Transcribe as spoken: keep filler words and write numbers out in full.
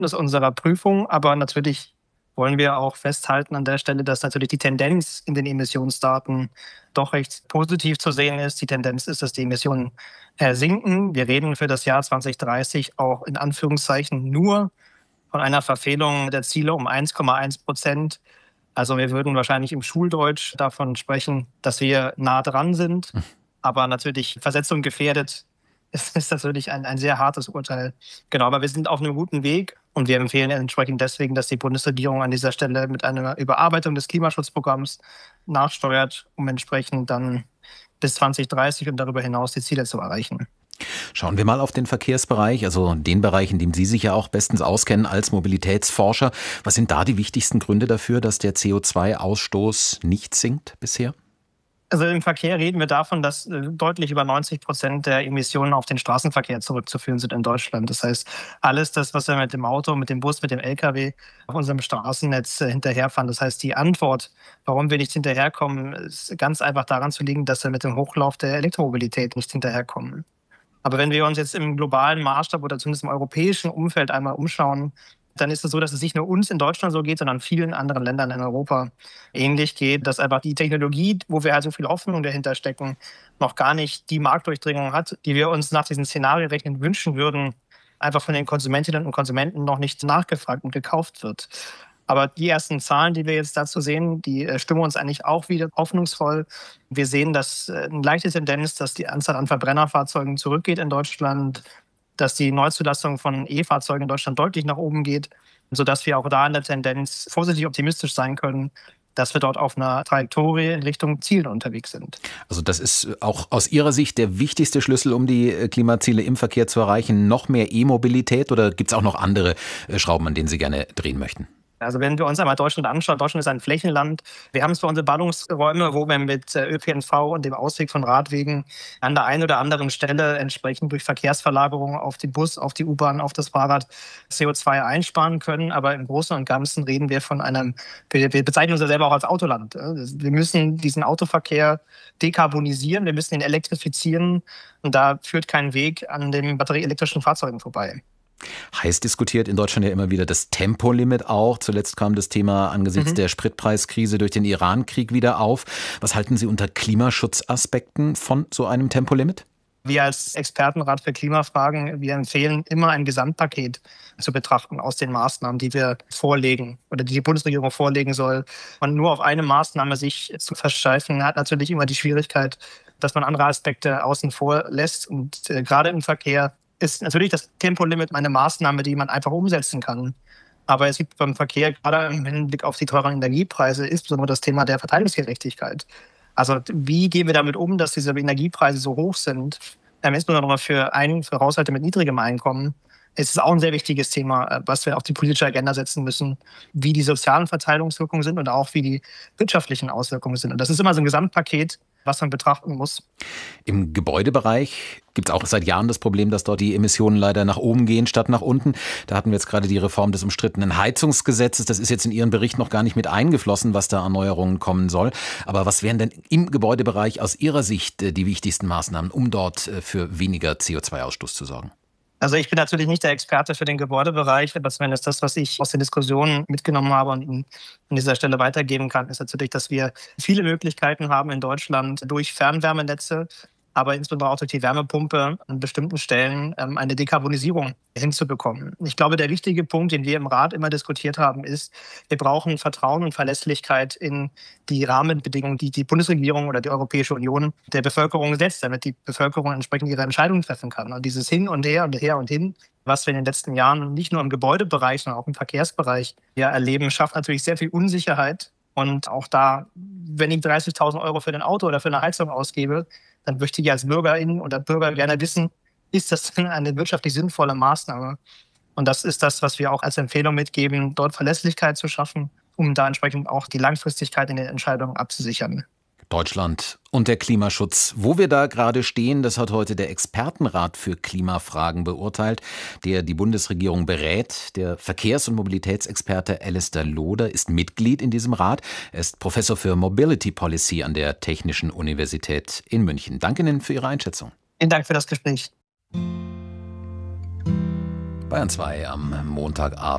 Ergebnis unserer Prüfung. Aber natürlich wollen wir auch festhalten an der Stelle, dass natürlich die Tendenz in den Emissionsdaten doch recht positiv zu sehen ist. Die Tendenz ist, dass die Emissionen äh, sinken. Wir reden für das Jahr zwanzig dreißig auch in Anführungszeichen nur von einer Verfehlung der Ziele um eins Komma eins Prozent. Also wir würden wahrscheinlich im Schuldeutsch davon sprechen, dass wir nah dran sind. Aber natürlich Versetzung gefährdet. Es ist natürlich ein, ein sehr hartes Urteil. Genau, aber wir sind auf einem guten Weg und wir empfehlen entsprechend deswegen, dass die Bundesregierung an dieser Stelle mit einer Überarbeitung des Klimaschutzprogramms nachsteuert, um entsprechend dann bis zwanzig dreißig und darüber hinaus die Ziele zu erreichen. Schauen wir mal auf den Verkehrsbereich, also den Bereich, in dem Sie sich ja auch bestens auskennen als Mobilitätsforscher. Was sind da die wichtigsten Gründe dafür, dass der C O zwei Ausstoß nicht sinkt bisher? Also im Verkehr reden wir davon, dass äh, deutlich über neunzig Prozent der Emissionen auf den Straßenverkehr zurückzuführen sind in Deutschland. Das heißt, alles das, was wir mit dem Auto, mit dem Bus, mit dem L K W auf unserem Straßennetz äh, hinterherfahren. Das heißt, die Antwort, warum wir nicht hinterherkommen, ist ganz einfach daran zu liegen, dass wir mit dem Hochlauf der Elektromobilität nicht hinterherkommen. Aber wenn wir uns jetzt im globalen Maßstab oder zumindest im europäischen Umfeld einmal umschauen, dann ist es so, dass es nicht nur uns in Deutschland so geht, sondern vielen anderen Ländern in Europa ähnlich geht, dass einfach die Technologie, wo wir halt so viel Hoffnung dahinter stecken, noch gar nicht die Marktdurchdringung hat, die wir uns nach diesen Szenarien wünschen würden, einfach von den Konsumentinnen und Konsumenten noch nicht nachgefragt und gekauft wird. Aber die ersten Zahlen, die wir jetzt dazu sehen, die stimmen uns eigentlich auch wieder hoffnungsvoll. Wir sehen, dass eine leichte Tendenz, dass die Anzahl an Verbrennerfahrzeugen zurückgeht in Deutschland, dass die Neuzulassung von E-Fahrzeugen in Deutschland deutlich nach oben geht, sodass wir auch da in der Tendenz vorsichtig optimistisch sein können, dass wir dort auf einer Trajektorie in Richtung Ziele unterwegs sind. Also das ist auch aus Ihrer Sicht der wichtigste Schlüssel, um die Klimaziele im Verkehr zu erreichen, noch mehr E-Mobilität, oder gibt es auch noch andere Schrauben, an denen Sie gerne drehen möchten? Also wenn wir uns einmal Deutschland anschauen, Deutschland ist ein Flächenland. Wir haben zwar unsere Ballungsräume, wo wir mit Ö P N V und dem Ausweg von Radwegen an der einen oder anderen Stelle entsprechend durch Verkehrsverlagerung auf den Bus, auf die U-Bahn, auf das Fahrrad C O zwei einsparen können. Aber im Großen und Ganzen reden wir von einem, wir, wir bezeichnen uns ja selber auch als Autoland. Wir müssen diesen Autoverkehr dekarbonisieren, wir müssen ihn elektrifizieren und da führt kein Weg an den batterieelektrischen Fahrzeugen vorbei. Heiß diskutiert in Deutschland ja immer wieder das Tempolimit auch. Zuletzt kam das Thema angesichts mhm. der Spritpreiskrise durch den Irankrieg wieder auf. Was halten Sie unter Klimaschutzaspekten von so einem Tempolimit? Wir als Expertenrat für Klimafragen, wir empfehlen immer ein Gesamtpaket zu betrachten aus den Maßnahmen, die wir vorlegen oder die die Bundesregierung vorlegen soll. Und nur auf eine Maßnahme sich zu versteifen, hat natürlich immer die Schwierigkeit, dass man andere Aspekte außen vor lässt. Und äh, gerade im Verkehr ist natürlich das Tempolimit eine Maßnahme, die man einfach umsetzen kann. Aber es gibt beim Verkehr, gerade im Hinblick auf die teuren Energiepreise, insbesondere das Thema der Verteilungsgerechtigkeit. Also wie gehen wir damit um, dass diese Energiepreise so hoch sind, ähm, insbesondere für, ein, für Haushalte mit niedrigem Einkommen? Es ist auch ein sehr wichtiges Thema, was wir auf die politische Agenda setzen müssen, wie die sozialen Verteilungswirkungen sind und auch wie die wirtschaftlichen Auswirkungen sind. Und das ist immer so ein Gesamtpaket, was man betrachten muss. Im Gebäudebereich gibt es auch seit Jahren das Problem, dass dort die Emissionen leider nach oben gehen statt nach unten. Da hatten wir jetzt gerade die Reform des umstrittenen Heizungsgesetzes. Das ist jetzt in Ihren Bericht noch gar nicht mit eingeflossen, was da an Neuerungen kommen soll. Aber was wären denn im Gebäudebereich aus Ihrer Sicht die wichtigsten Maßnahmen, um dort für weniger C O zwei Ausstoß zu sorgen? Also ich bin natürlich nicht der Experte für den Gebäudebereich, aber zumindest das, was ich aus den Diskussionen mitgenommen habe und Ihnen an dieser Stelle weitergeben kann, ist natürlich, dass wir viele Möglichkeiten haben in Deutschland durch Fernwärmenetze, aber insbesondere auch durch die Wärmepumpe an bestimmten Stellen eine Dekarbonisierung hinzubekommen. Ich glaube, der wichtige Punkt, den wir im Rat immer diskutiert haben, ist, wir brauchen Vertrauen und Verlässlichkeit in die Rahmenbedingungen, die die Bundesregierung oder die Europäische Union der Bevölkerung setzt, damit die Bevölkerung entsprechend ihre Entscheidungen treffen kann. Und dieses Hin und Her und Her und Hin, was wir in den letzten Jahren nicht nur im Gebäudebereich, sondern auch im Verkehrsbereich ja erleben, schafft natürlich sehr viel Unsicherheit. Und auch da, wenn ich dreißigtausend Euro für ein Auto oder für eine Heizung ausgebe, dann möchte ich als Bürgerin oder Bürger gerne wissen, ist das denn eine wirtschaftlich sinnvolle Maßnahme? Und das ist das, was wir auch als Empfehlung mitgeben, dort Verlässlichkeit zu schaffen, um da entsprechend auch die Langfristigkeit in den Entscheidungen abzusichern. Deutschland und der Klimaschutz. Wo wir da gerade stehen, das hat heute der Expertenrat für Klimafragen beurteilt, der die Bundesregierung berät. Der Verkehrs- und Mobilitätsexperte Alistair Loder ist Mitglied in diesem Rat. Er ist Professor für Mobility Policy an der Technischen Universität in München. Danke Ihnen für Ihre Einschätzung. Vielen Dank für das Gespräch. Bayern zwei am Montagabend.